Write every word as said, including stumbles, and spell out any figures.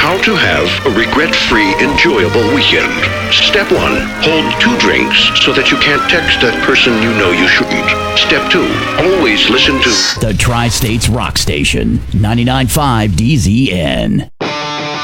how to have a regret-free, enjoyable weekend. Step one, hold two drinks so that you can't text that person you know you shouldn't. Step two, always listen to the Tri-States Rock Station, ninety-nine point five D Z N.